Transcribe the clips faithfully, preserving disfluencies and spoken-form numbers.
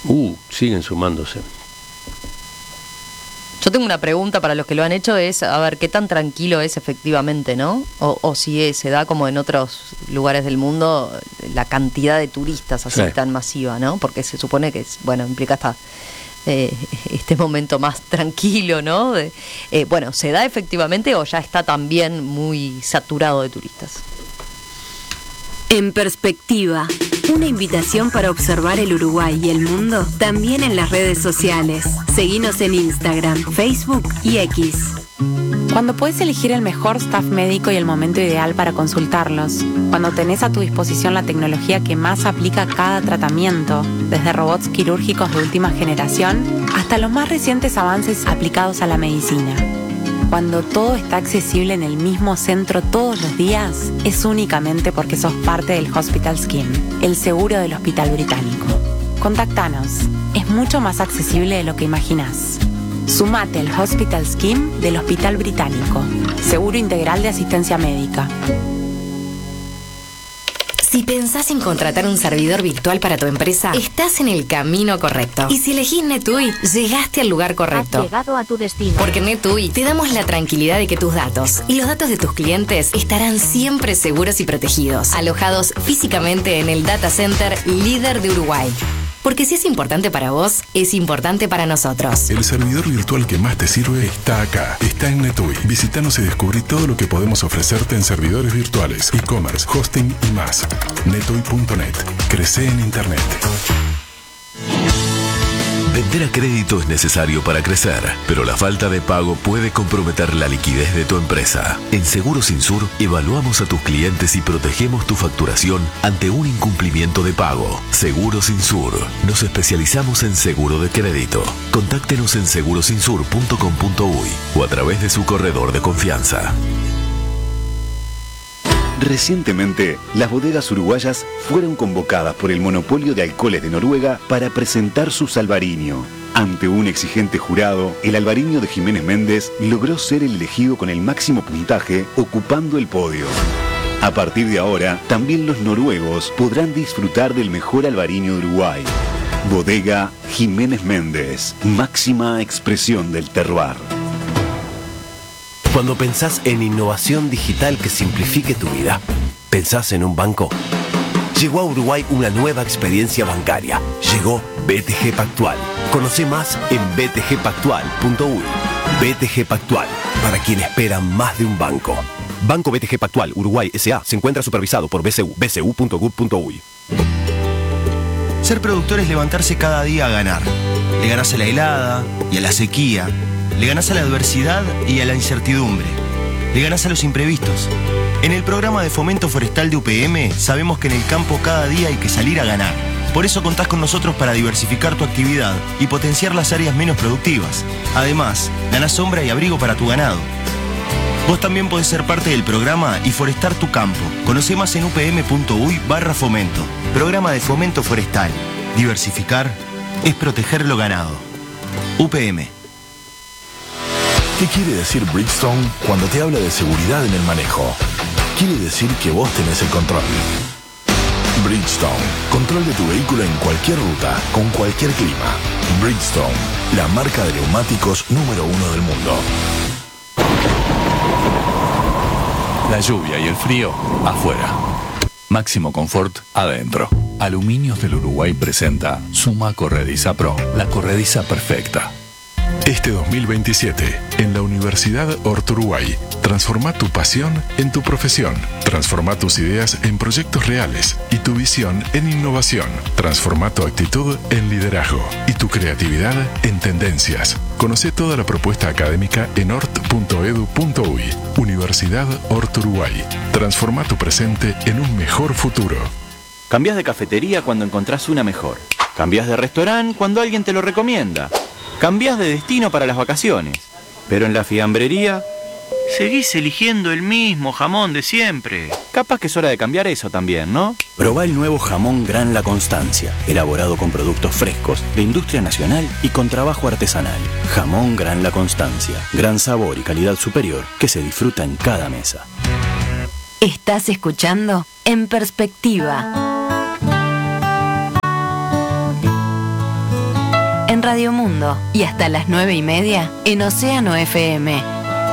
Uh, siguen sumándose. Yo tengo una pregunta para los que lo han hecho, es a ver qué tan tranquilo es efectivamente, ¿no? O, o si es, se da como en otros lugares del mundo la cantidad de turistas así sí. tan masiva, ¿no? Porque se supone que es, bueno, implica hasta eh, este momento más tranquilo, ¿no? De, eh, bueno, ¿se da efectivamente o ya está también muy saturado de turistas? En perspectiva, una invitación para observar el Uruguay y el mundo también en las redes sociales. Seguinos en Instagram, Facebook y X. Cuando puedes elegir el mejor staff médico y el momento ideal para consultarlos. Cuando tenés a tu disposición la tecnología que más aplica a cada tratamiento, desde robots quirúrgicos de última generación hasta los más recientes avances aplicados a la medicina. Cuando todo está accesible en el mismo centro todos los días, es únicamente porque sos parte del Hospital Scheme, el seguro del Hospital Británico. Contactanos. Es mucho más accesible de lo que imaginás. Sumate al Hospital Scheme del Hospital Británico. Seguro integral de asistencia médica. Si pensás en contratar un servidor virtual para tu empresa, estás en el camino correcto. Y si elegís NetUI, llegaste al lugar correcto. Has llegado a tu destino. Porque en NetUI te damos la tranquilidad de que tus datos y los datos de tus clientes estarán siempre seguros y protegidos, alojados físicamente en el data center líder de Uruguay. Porque si es importante para vos, es importante para nosotros. El servidor virtual que más te sirve está acá. Está en NetUI. Visítanos y descubrí todo lo que podemos ofrecerte en servidores virtuales, e-commerce, hosting y más. netui punto net. Crece en Internet. Vender a crédito es necesario para crecer, pero la falta de pago puede comprometer la liquidez de tu empresa. En Seguros Insur evaluamos a tus clientes y protegemos tu facturación ante un incumplimiento de pago. Seguros Insur. Nos especializamos en seguro de crédito. Contáctenos en seguros insur punto com punto uy o a través de su corredor de confianza. Recientemente, las bodegas uruguayas fueron convocadas por el monopolio de alcoholes de Noruega para presentar su Albariño. Ante un exigente jurado, el Albariño de Jiménez Méndez logró ser el elegido con el máximo puntaje, ocupando el podio. A partir de ahora, también los noruegos podrán disfrutar del mejor Albariño de Uruguay. Bodega Jiménez Méndez, máxima expresión del terroir. Cuando pensás en innovación digital que simplifique tu vida, ¿pensás en un banco? Llegó a Uruguay una nueva experiencia bancaria. Llegó B T G Pactual. Conoce más en b t g pactual punto uy. B T G Pactual, para quien espera más de un banco. Banco B T G Pactual Uruguay S A se encuentra supervisado por B C U, b c u punto gov punto uy. Ser productor es levantarse cada día a ganar. Le ganás a la helada y a la sequía. Le ganás a la adversidad y a la incertidumbre. Le ganás a los imprevistos. En el programa de fomento forestal de U P M sabemos que en el campo cada día hay que salir a ganar. Por eso contás con nosotros para diversificar tu actividad y potenciar las áreas menos productivas. Además, ganás sombra y abrigo para tu ganado. Vos también podés ser parte del programa y forestar tu campo. Conoce más en upm.uy barra fomento. Programa de fomento forestal. Diversificar es proteger lo ganado. U P M. ¿Qué quiere decir Bridgestone cuando te habla de seguridad en el manejo? Quiere decir que vos tenés el control. Bridgestone, control de tu vehículo en cualquier ruta, con cualquier clima. Bridgestone, la marca de neumáticos número uno del mundo. La lluvia y el frío afuera. Máximo confort adentro. Aluminios del Uruguay presenta Suma Corrediza Pro, la corrediza perfecta. Este dos mil veintisiete, en la Universidad Horto Uruguay, transforma tu pasión en tu profesión. Transforma tus ideas en proyectos reales y tu visión en innovación. Transforma tu actitud en liderazgo y tu creatividad en tendencias. Conoce toda la propuesta académica en hort punto edu punto uy. Universidad Horto Uruguay. Transforma tu presente en un mejor futuro. Cambiás de cafetería cuando encontrás una mejor. Cambiás de restaurante cuando alguien te lo recomienda. Cambiás de destino para las vacaciones. Pero en la fiambrería seguís eligiendo el mismo jamón de siempre. Capaz que es hora de cambiar eso también, ¿no? Probá el nuevo jamón Gran La Constancia, elaborado con productos frescos, de industria nacional y con trabajo artesanal. Jamón Gran La Constancia, gran sabor y calidad superior que se disfruta en cada mesa. Estás escuchando En Perspectiva. en Radio Mundo y hasta las nueve y media en Océano F M.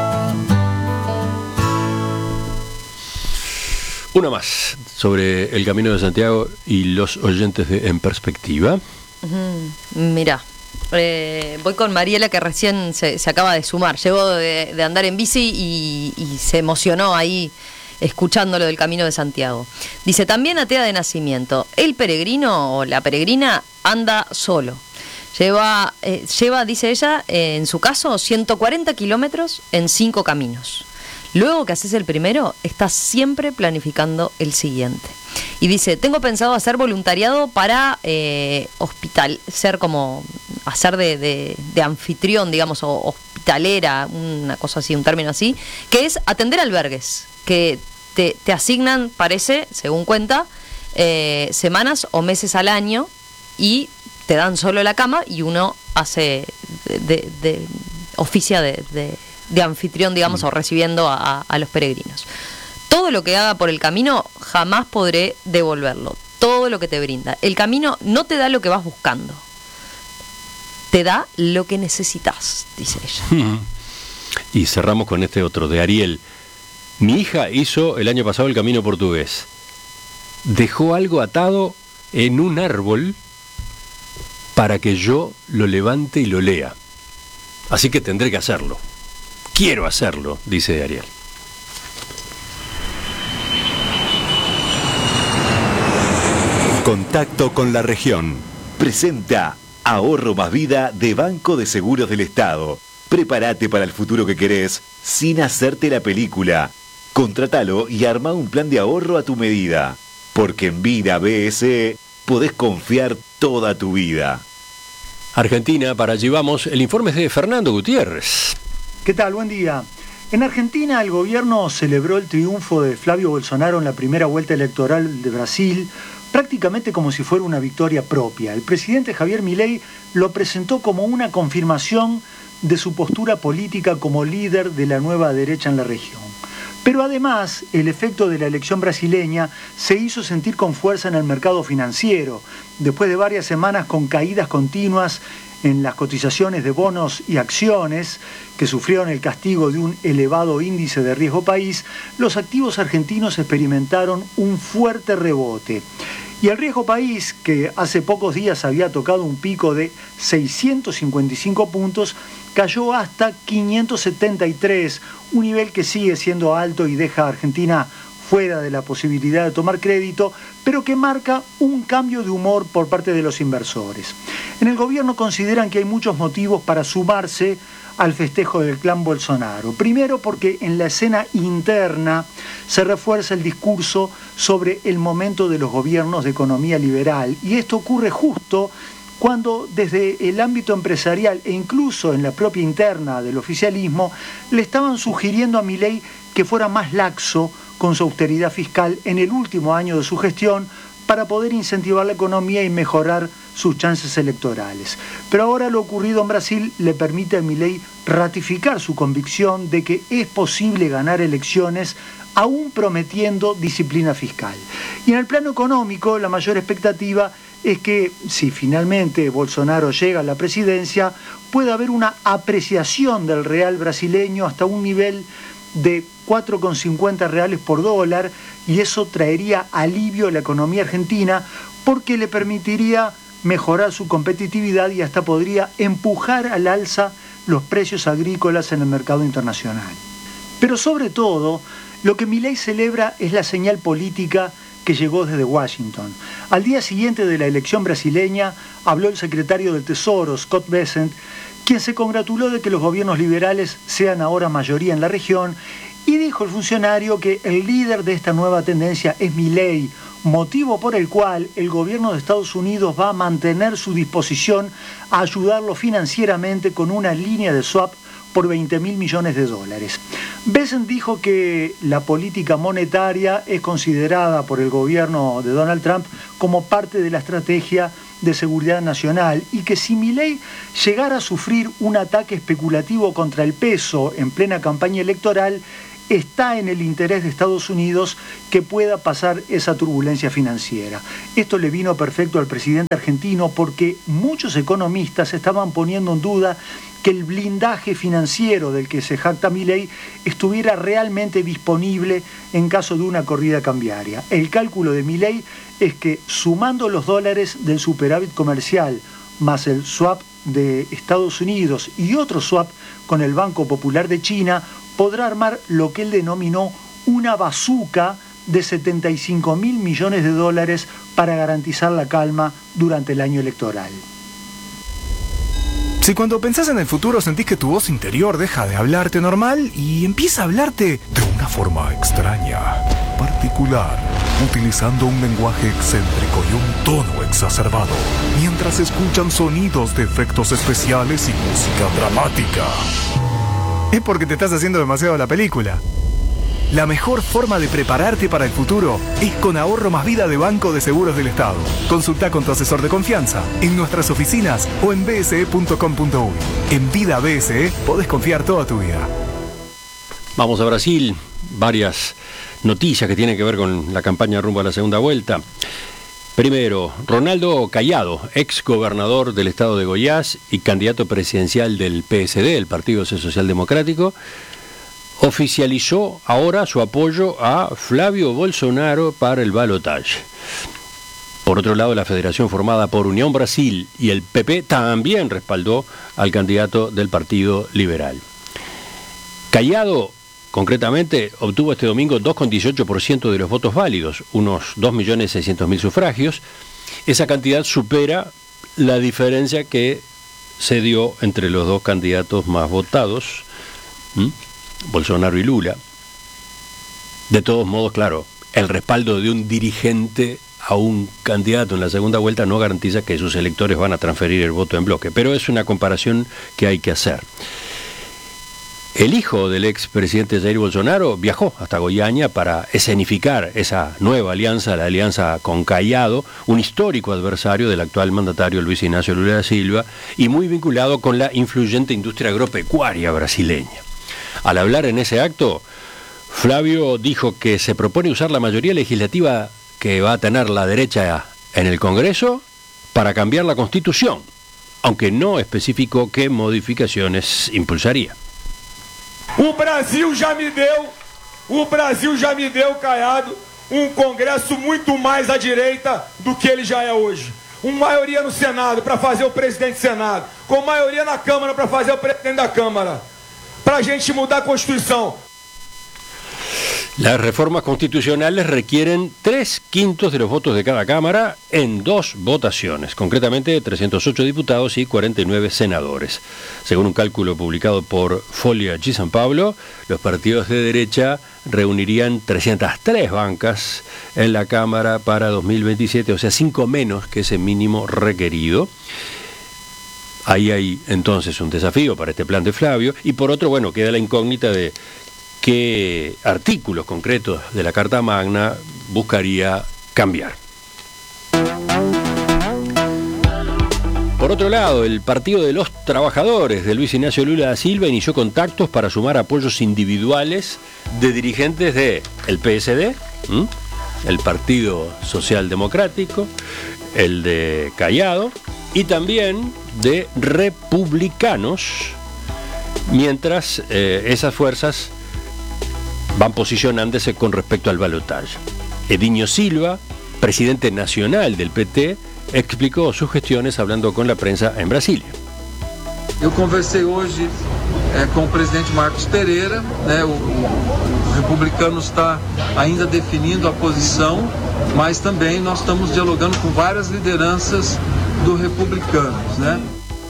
Una más sobre el Camino de Santiago y los oyentes de En Perspectiva. Uh-huh. Mirá, eh, voy con Mariela, que recién se, se acaba de sumar. Llegó de, de andar en bici y, y se emocionó ahí escuchando lo del Camino de Santiago. Dice, también atea de nacimiento. El peregrino o la peregrina anda solo. Lleva, eh, lleva dice ella, eh, en su caso, ciento cuarenta kilómetros en cinco caminos. Luego que haces el primero, estás siempre planificando el siguiente. Y dice, tengo pensado hacer voluntariado para eh, hospital, ser como, hacer de, de, de anfitrión, digamos, o hospitalera, una cosa así, un término así, que es atender albergues, que te, te asignan, parece, según cuenta, eh, semanas o meses al año y te dan solo la cama y uno hace, de, de, de oficia de... de de anfitrión, digamos, mm. o recibiendo a, a los peregrinos. Todo lo que haga por el camino jamás podré devolverlo. Todo lo que te brinda. El camino no te da lo que vas buscando. Te da lo que necesitas, dice ella. Mm. Y cerramos con este otro, de Ariel. Mi hija hizo el año pasado el camino portugués. Dejó algo atado en un árbol para que yo lo levante y lo lea. Así que tendré que hacerlo. Quiero hacerlo, dice Ariel. Contacto con la región. Presenta Ahorro más Vida de Banco de Seguros del Estado. Prepárate para el futuro que querés sin hacerte la película. Contratalo y armá un plan de ahorro a tu medida. Porque en Vida B S E podés confiar toda tu vida. Argentina, para allí vamos. El informe es de Fernando Gutiérrez. ¿Qué tal? Buen día. En Argentina el gobierno celebró el triunfo de Flavio Bolsonaro en la primera vuelta electoral de Brasil, prácticamente como si fuera una victoria propia. El presidente Javier Milei lo presentó como una confirmación de su postura política como líder de la nueva derecha en la región. Pero además, el efecto de la elección brasileña se hizo sentir con fuerza en el mercado financiero, después de varias semanas con caídas continuas en las cotizaciones de bonos y acciones que sufrieron el castigo de un elevado índice de riesgo país. Los activos argentinos experimentaron un fuerte rebote. Y el riesgo país, que hace pocos días había tocado un pico de seiscientos cincuenta y cinco puntos, cayó hasta quinientos setenta y tres, un nivel que sigue siendo alto y deja a Argentina fuera de la posibilidad de tomar crédito, pero que marca un cambio de humor por parte de los inversores. En el gobierno consideran que hay muchos motivos para sumarse al festejo del clan Bolsonaro. Primero, porque en la escena interna se refuerza el discurso sobre el momento de los gobiernos de economía liberal, y esto ocurre justo cuando desde el ámbito empresarial e incluso en la propia interna del oficialismo le estaban sugiriendo a Milei que fuera más laxo con su austeridad fiscal en el último año de su gestión para poder incentivar la economía y mejorar sus chances electorales. Pero ahora lo ocurrido en Brasil le permite a Milei ratificar su convicción de que es posible ganar elecciones aún prometiendo disciplina fiscal. Y en el plano económico, la mayor expectativa es que, si finalmente Bolsonaro llega a la presidencia, pueda haber una apreciación del real brasileño hasta un nivel de cuatro con cincuenta reales por dólar, y eso traería alivio a la economía argentina porque le permitiría mejorar su competitividad y hasta podría empujar al alza los precios agrícolas en el mercado internacional. Pero sobre todo, lo que Milei celebra es la señal política que llegó desde Washington. Al día siguiente de la elección brasileña, habló el secretario del Tesoro, Scott Bessent, quien se congratuló de que los gobiernos liberales sean ahora mayoría en la región, y dijo el funcionario que el líder de esta nueva tendencia es Milei, motivo por el cual el gobierno de Estados Unidos va a mantener su disposición a ayudarlo financieramente con una línea de swap por veinte mil millones de dólares. Bessent dijo que la política monetaria es considerada por el gobierno de Donald Trump como parte de la estrategia de seguridad nacional, y que si Milei llegara a sufrir un ataque especulativo contra el peso en plena campaña electoral, está en el interés de Estados Unidos que pueda pasar esa turbulencia financiera. Esto le vino perfecto al presidente argentino porque muchos economistas estaban poniendo en duda que el blindaje financiero del que se jacta Milei estuviera realmente disponible en caso de una corrida cambiaria. El cálculo de Milei es que sumando los dólares del superávit comercial más el swap de Estados Unidos y otro swap con el Banco Popular de China, podrá armar lo que él denominó una bazuca de setenta y cinco mil millones de dólares para garantizar la calma durante el año electoral. Si cuando pensás en el futuro sentís que tu voz interior deja de hablarte normal y empieza a hablarte de una forma extraña, particular, utilizando un lenguaje excéntrico y un tono exacerbado, mientras escuchan sonidos de efectos especiales y música dramática, es porque te estás haciendo demasiado la película. La mejor forma de prepararte para el futuro es con Ahorro Más Vida de Banco de Seguros del Estado. Consulta con tu asesor de confianza en nuestras oficinas o en b s e punto com punto u y. En Vida B S E podés confiar toda tu vida. Vamos a Brasil. Varias noticias que tienen que ver con la campaña rumbo a la segunda vuelta. Primero, Ronaldo Caiado, ex gobernador del estado de Goiás y candidato presidencial del P S D, el Partido Social Democrático, oficializó ahora su apoyo a Flávio Bolsonaro para el balotaje. Por otro lado, la federación formada por Unión Brasil y el P P también respaldó al candidato del Partido Liberal. Caiado, concretamente, obtuvo este domingo dos coma dieciocho por ciento de los votos válidos, unos dos millones seiscientos mil sufragios. Esa cantidad supera la diferencia que se dio entre los dos candidatos más votados, ¿m? Bolsonaro y Lula. De todos modos, claro, el respaldo de un dirigente a un candidato en la segunda vuelta no garantiza que sus electores van a transferir el voto en bloque, pero es una comparación que hay que hacer. El hijo del expresidente Jair Bolsonaro viajó hasta Goiânia para escenificar esa nueva alianza, la alianza con Caiado, un histórico adversario del actual mandatario Luis Ignacio Lula da Silva y muy vinculado con la influyente industria agropecuaria brasileña. Al hablar en ese acto, Flávio dijo que se propone usar la mayoría legislativa que va a tener la derecha en el Congreso para cambiar la Constitución, aunque no especificó qué modificaciones impulsaría. O Brasil já me deu, o Brasil já me deu, Caiado, um Congresso muito mais à direita do que ele já é hoje. Uma maioria no Senado para fazer o presidente do Senado, com maioria na Câmara para fazer o presidente da Câmara. Para a gente mudar a Constituição. Las reformas constitucionales requieren tres quintos de los votos de cada Cámara en dos votaciones, concretamente trescientos ocho diputados y cuarenta y nueve senadores. Según un cálculo publicado por Folha de São Paulo, los partidos de derecha reunirían trescientas tres bancas en la Cámara para dos mil veintisiete, o sea, cinco menos que ese mínimo requerido. Ahí hay entonces un desafío para este plan de Flávio, y por otro, bueno, queda la incógnita de qué artículos concretos de la Carta Magna buscaría cambiar. Por otro lado, el Partido de los Trabajadores de Luis Ignacio Lula da Silva inició contactos para sumar apoyos individuales de dirigentes de el P S D, ¿m? el Partido Social Democrático, el de Caiado y también de republicanos, mientras eh, esas fuerzas van posicionándose con respecto al balotaje. Edinho Silva, presidente nacional del P T, explicó sus gestiones hablando con la prensa en Brasilia. Eu conversei hoje é, com o presidente Marcos Pereira, né, o, o republicano está ainda definindo a posição, mas também nós estamos dialogando com várias lideranças do republicanos, né?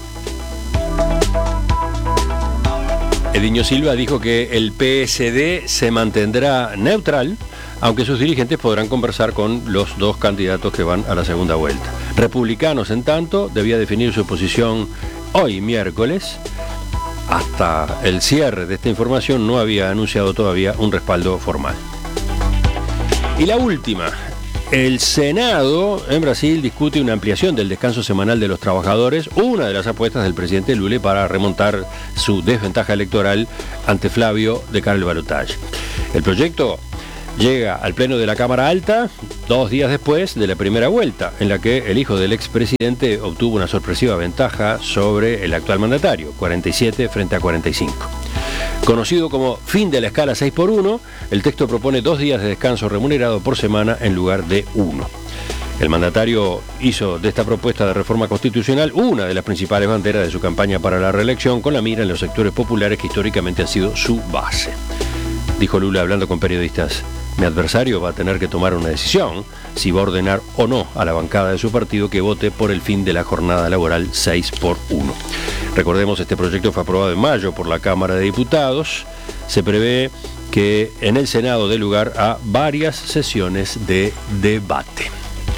Edinho Silva dijo que el P S D se mantendrá neutral, aunque sus dirigentes podrán conversar con los dos candidatos que van a la segunda vuelta. Republicanos, en tanto, debía definir su posición hoy, miércoles. Hasta el cierre de esta información no había anunciado todavía un respaldo formal. Y la última, El Senado en Brasil discute una ampliación del descanso semanal de los trabajadores, una de las apuestas del presidente Lula para remontar su desventaja electoral ante Flávio de cara al balotaje. El proyecto llega al pleno de la Cámara Alta dos días después de la primera vuelta, en la que el hijo del expresidente obtuvo una sorpresiva ventaja sobre el actual mandatario, cuarenta y siete frente a cuarenta y cinco. Conocido como fin de la escala seis por uno, el texto propone dos días de descanso remunerado por semana en lugar de uno. El mandatario hizo de esta propuesta de reforma constitucional una de las principales banderas de su campaña para la reelección, con la mira en los sectores populares que históricamente han sido su base. Dijo Lula hablando con periodistas: mi adversario va a tener que tomar una decisión si va a ordenar o no a la bancada de su partido que vote por el fin de la jornada laboral seis por uno. Recordemos, este proyecto fue aprobado en mayo por la Cámara de Diputados. Se prevé que en el Senado dé lugar a varias sesiones de debate.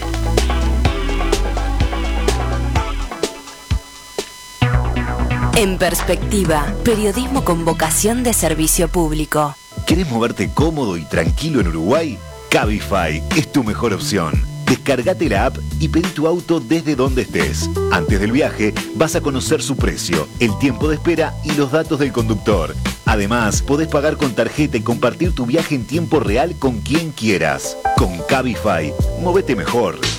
En perspectiva, periodismo con vocación de servicio público. ¿Querés moverte cómodo y tranquilo en Uruguay? Cabify es tu mejor opción. Descargate la app y pedí tu auto desde donde estés. Antes del viaje vas a conocer su precio, el tiempo de espera y los datos del conductor. Además, podés pagar con tarjeta y compartir tu viaje en tiempo real con quien quieras. Con Cabify, movete mejor.